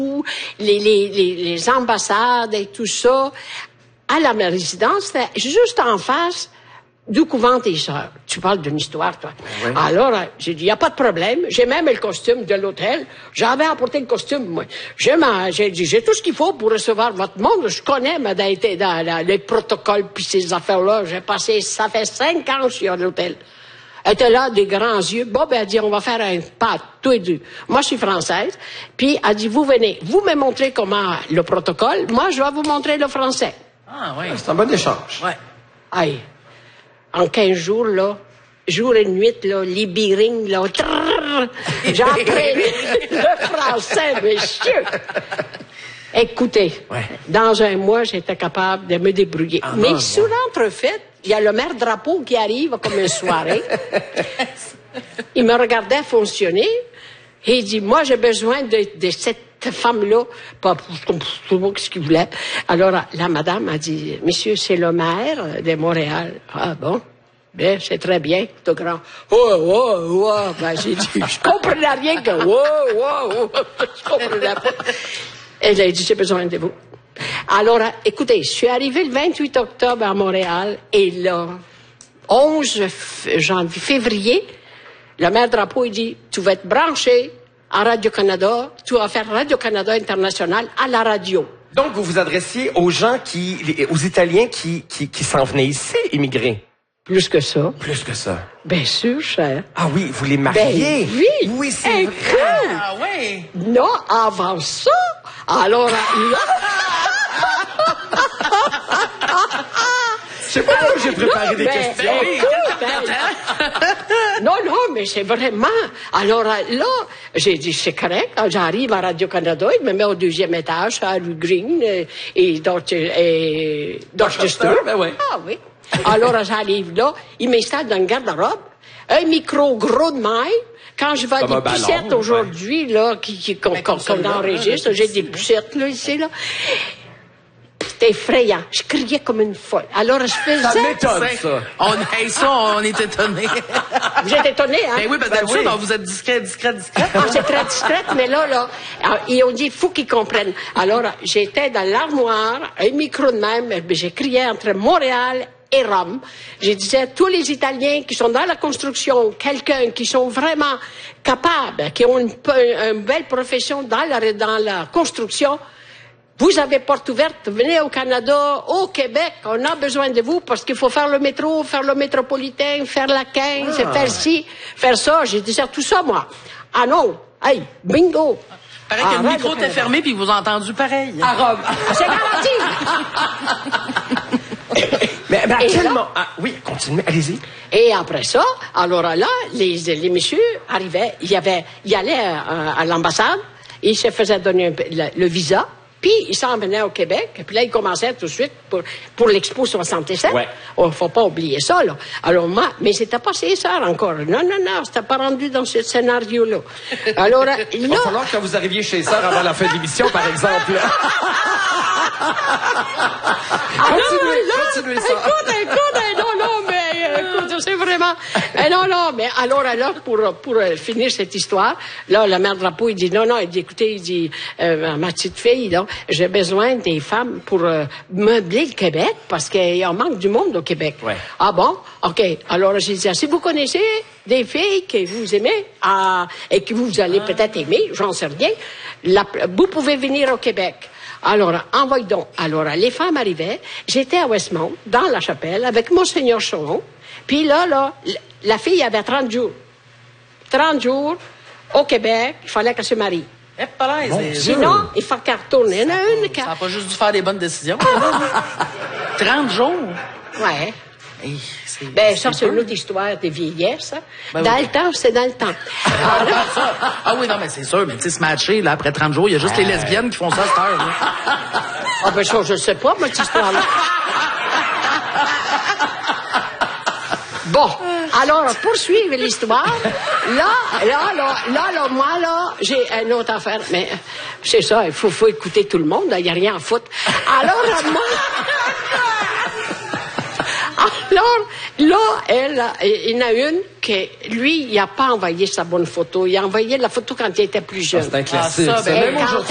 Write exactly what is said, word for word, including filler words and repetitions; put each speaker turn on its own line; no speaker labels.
les, les, les, les ambassades et tout ça, à la résidence, c'était juste en face du couvent des Sœurs. Tu parles d'une histoire, toi. Oui. Alors, j'ai dit, il n'y a pas de problème. J'ai même le costume de l'hôtel. J'avais apporté le costume, moi. J'ai, ma, j'ai dit, j'ai tout ce qu'il faut pour recevoir votre monde. Je connais, mais dans, dans, dans les protocoles puis ces affaires-là. J'ai passé, ça fait cinq ans que je suis à l'hôtel. Elle était là, des grands yeux. Bon, ben, elle dit, on va faire un pas, tous et deux. Moi, je suis française. Puis, elle dit, vous venez, vous me montrez comment le protocole. Moi, je vais vous montrer le français.
Ah, oui.
C'est un bon échange.
Ouais.
Aïe. En quinze jours, là, jour et nuit, là, les birings, là, trrr, j'ai appris le français, monsieur. Écoutez, ouais. Dans un mois, j'étais capable de me débrouiller. Ah, Mais non, sous non. l'entrefaite, il y a le maire Drapeau qui arrive comme une soirée. Il me regardait fonctionner et il dit, moi, j'ai besoin de, de cette femme-là, pas pour ce qu'il voulait. Alors, la madame a dit, monsieur, c'est le maire de Montréal. Ah bon? Ben, c'est très bien, tout grand. Oh, oh, oh. Ben, j'ai dit, je comprenais rien que, oh, oh, oh. Je comprenais pas. Elle a dit, j'ai besoin de vous. Alors, écoutez, je suis arrivée le vingt-huit octobre à Montréal et le onze janvier, février, le maire Drapeau, il dit, tu vas être branché à Radio-Canada, tu vas faire Radio-Canada International à la radio.
Donc, vous vous adressiez aux gens qui, aux Italiens qui, qui, qui s'en venaient ici, immigrer?
Plus que ça.
Plus que ça.
Bien sûr, cher.
Ah oui, vous les mariez?
Ben, oui.
Oui, c'est
Écoute,
vrai.
Ah oui.
Non, avant ça, alors là...
Je sais pas pourquoi j'ai préparé non, des
ben,
questions.
Écoute, ben, non, non, mais c'est vraiment... Alors là, j'ai dit, c'est correct. Quand j'arrive à Radio-Canada, il me met au deuxième étage, à rue Green et, et Dorchester.
Ben oui.
Ah oui. Alors, j'arrive là, il m'installe dans le garde-robe, un micro gros de maille. Quand je vais à des pucettes aujourd'hui, ouais. là, qui, qui, qu'on, qu'on, qu'on enregistre, là, j'ai des pucettes, là, ici, là. C'était effrayant. Je criais comme une folle. Alors, je faisais...
Ça m'étonne, ça.
On, hey, ça, on est étonnés.
Vous êtes étonnés, hein?
Ben oui, parce que
ben
d'habitude,
oui.
vous êtes discret, discret, discret.
Ah, c'est très discrète, mais là, là, ils ont dit, il faut qu'ils comprennent. Alors, j'étais dans l'armoire, un micro de même, j'ai crié entre Montréal et Rome. Je disais, tous les Italiens qui sont dans la construction, quelqu'un qui sont vraiment capables, qui ont une, une belle profession dans la, dans la construction, vous avez porte ouverte, venez au Canada, au Québec, on a besoin de vous parce qu'il faut faire le métro, faire le métropolitain, faire la quinze, ah. faire ci, faire ça. J'ai dit, c'est tout ça, moi. Ah non, hey, bingo.
Paraît que le micro était fermé puis vous avez entendu pareil.
À Rome. C'est garanti.
Mais, mais à quel moment... Ah, oui, continuez, allez-y.
Et après ça, alors là, les, les messieurs arrivaient, il y avait, il allait à, à l'ambassade, il se faisait donner un, le, le visa, puis il s'en venait au Québec, puis là, il commençait tout de suite pour, pour l'Expo soixante-sept.
Ouais.
Oh, faut pas oublier ça, là. Alors moi, mais c'était pas César encore. Non, non, non, c'était pas rendu dans ce scénario-là. Alors là...
Il va falloir que vous arriviez chez César avant la fin de l'émission, par exemple. continuez,
là,
continuez ça.
Écoute, écoute, non, non, mais écoute, c'est vraiment... Eh, non, non, mais alors, alors, pour, pour euh, finir cette histoire, là, la mère Drapeau, il dit, non, non, il dit, écoutez, il dit, euh, ma petite fille, là, j'ai besoin des femmes pour euh, meubler le Québec, parce qu'il en manque du monde au Québec.
Ouais.
Ah bon? OK. Alors, j'ai dit, si vous connaissez des filles que vous aimez, ah, et que vous allez ah. peut-être aimer, j'en sais rien, la, vous pouvez venir au Québec. Alors, envoie donc. Alors, les femmes arrivaient. J'étais à Westmount, dans la chapelle, avec Monseigneur Charon. Puis là, là, la fille avait trente jours. trente jours, au Québec, il fallait qu'elle se marie.
Eh, pareil, bon,
sinon, il faut qu'elle retourne. Il y en a une qui...
Ça n'a pas juste dû faire des bonnes décisions. trente jours?
Ouais.
Hey,
ben, ça, c'est une autre histoire de vieillesse. Ben dans oui. le temps, c'est dans le temps.
Ah, là, ah oui, non, mais c'est sûr. Mais tu sais, se matcher, là, après trente jours, il y a juste euh... les lesbiennes qui font ça à cette heure. Là.
Ah, ben, ça, je ne sais pas, moi, cette histoire-là. Bon, alors, poursuivre l'histoire. Là, là, là, là, là, moi, là, j'ai une autre affaire. Mais c'est ça, il faut, faut écouter tout le monde. Il n'y a rien à foutre. Alors, moi... Alors, là, elle, il y en a une que, lui, il n'a pas envoyé sa bonne photo. Il a envoyé la photo quand il était plus jeune.
Ah, c'est un classique.
Ah, ça, ben,
même aujourd'hui.